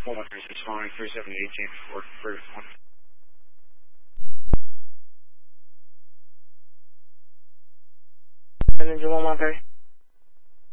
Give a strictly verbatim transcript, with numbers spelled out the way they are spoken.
one one three six following three seven eighteen for three one. And then one one three.